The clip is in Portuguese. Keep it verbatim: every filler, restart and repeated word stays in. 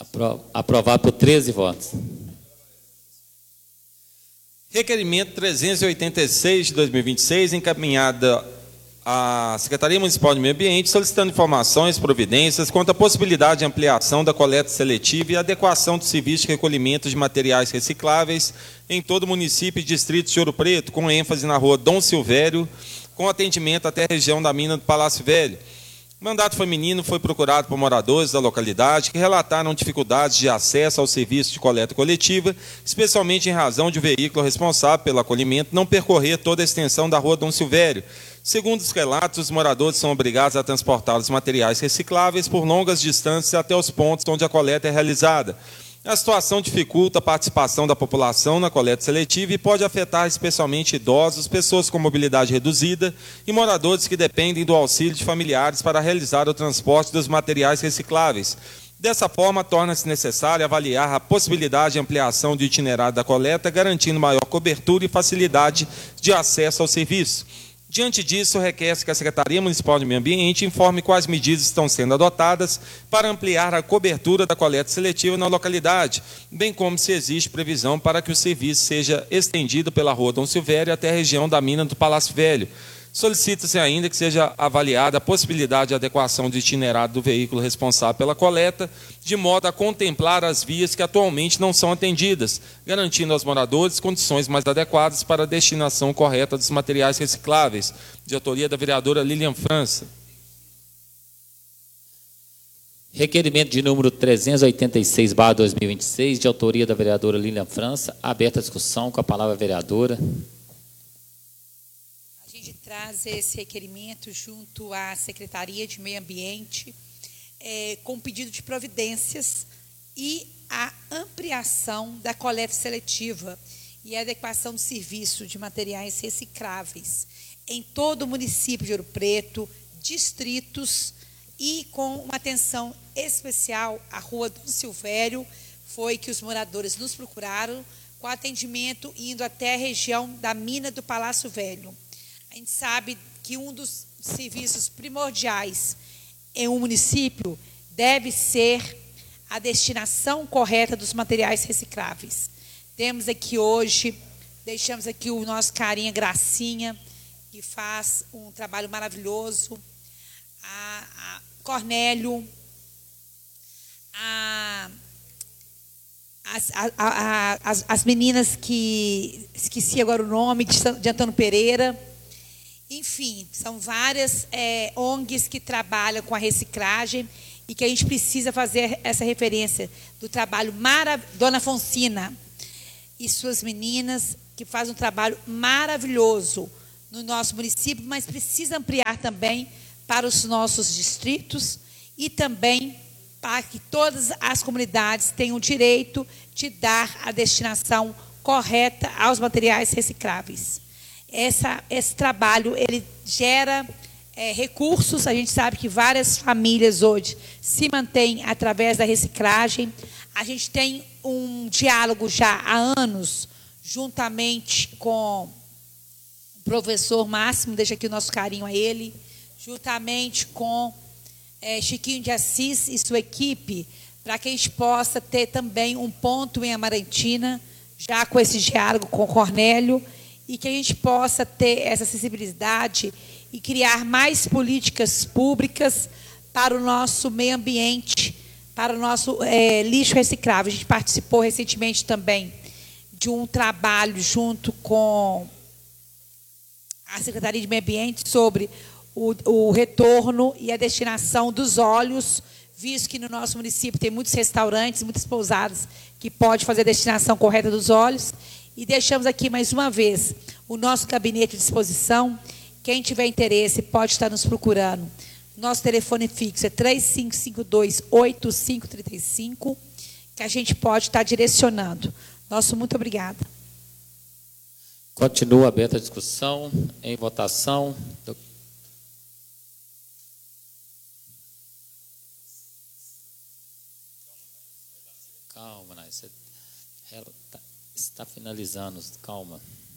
Apro- Aprovado por treze votos. Requerimento trezentos e oitenta e seis de dois mil e vinte e seis, encaminhada à Secretaria Municipal de Meio Ambiente, solicitando informações e providências quanto à possibilidade de ampliação da coleta seletiva e adequação do serviço de recolhimento de materiais recicláveis em todo o município e distrito de Ouro Preto, com ênfase na rua Dom Silvério, com atendimento até a região da mina do Palácio Velho. O mandato feminino foi procurado por moradores da localidade que relataram dificuldades de acesso ao serviço de coleta coletiva, especialmente em razão de o veículo responsável pelo acolhimento não percorrer toda a extensão da rua Dom Silvério. Segundo os relatos, os moradores são obrigados a transportar os materiais recicláveis por longas distâncias até os pontos onde a coleta é realizada. A situação dificulta a participação da população na coleta seletiva e pode afetar especialmente idosos, pessoas com mobilidade reduzida e moradores que dependem do auxílio de familiares para realizar o transporte dos materiais recicláveis. Dessa forma, torna-se necessário avaliar a possibilidade de ampliação do itinerário da coleta, garantindo maior cobertura e facilidade de acesso ao serviço. Diante disso, requer-se que a Secretaria Municipal de Meio Ambiente informe quais medidas estão sendo adotadas para ampliar a cobertura da coleta seletiva na localidade, bem como se existe previsão para que o serviço seja estendido pela rua Dom Silvério até a região da mina do Palácio Velho. Solicita-se ainda que seja avaliada a possibilidade de adequação do itinerário do veículo responsável pela coleta, de modo a contemplar as vias que atualmente não são atendidas, garantindo aos moradores condições mais adequadas para a destinação correta dos materiais recicláveis. De autoria da vereadora Lilian França. Requerimento de número trezentos e oitenta e seis barra dois mil e vinte e seis, de autoria da vereadora Lilian França. Aberta a discussão, com a palavra a vereadora. A gente traz esse requerimento junto à Secretaria de Meio Ambiente, é, com pedido de providências e a ampliação da coleta seletiva e a adequação do serviço de materiais recicláveis em todo o município de Ouro Preto, distritos, e com uma atenção especial à rua Dom Silvério. Foi que os moradores nos procuraram, com atendimento indo até a região da mina do Palácio Velho. A gente sabe que um dos serviços primordiais em um município deve ser a destinação correta dos materiais recicláveis. Temos aqui hoje, deixamos aqui o nosso carinha Gracinha, que faz um trabalho maravilhoso, a, a Cornélio, a, as, a, a, as, as meninas que, esqueci agora o nome, de, de Antônio Pereira. Enfim, são várias é, O N Gs que trabalham com a reciclagem e que a gente precisa fazer essa referência do trabalho maravilhoso. Dona Fonsina e suas meninas, que fazem um trabalho maravilhoso no nosso município, mas precisa ampliar também para os nossos distritos e também para que todas as comunidades tenham o direito de dar a destinação correta aos materiais recicláveis. Essa, esse trabalho ele gera é, recursos. A gente sabe que várias famílias hoje se mantêm através da reciclagem. A gente tem um diálogo já há anos, juntamente com o professor Máximo, deixa aqui o nosso carinho a ele, juntamente com é, Chiquinho de Assis e sua equipe, para que a gente possa ter também um ponto em Amarantina, já com esse diálogo com o Cornélio, e que a gente possa ter essa sensibilidade e criar mais políticas públicas para o nosso meio ambiente, para o nosso é, lixo reciclável. A gente participou recentemente também de um trabalho junto com a Secretaria de Meio Ambiente sobre o, o retorno e a destinação dos óleos, visto que no nosso município tem muitos restaurantes, muitas pousadas que podem fazer a destinação correta dos óleos. E deixamos aqui mais uma vez o nosso gabinete à disposição. Quem tiver interesse pode estar nos procurando. Nosso telefone fixo é três cinco cinco dois, oito cinco três cinco, que a gente pode estar direcionando. Nosso muito obrigada. Continua aberta a discussão. Em votação. Calma, Nai. Você está finalizando. Calma.